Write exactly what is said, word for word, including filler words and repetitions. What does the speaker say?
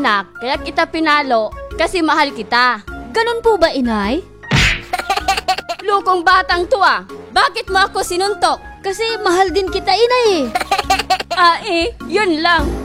anak, kaya kita pinalo kasi mahal kita. Ganun po ba, inay? Lukong batang to ah. Bakit mo ako sinuntok? Kasi mahal din kita, inay eh. Ah eh, yun lang.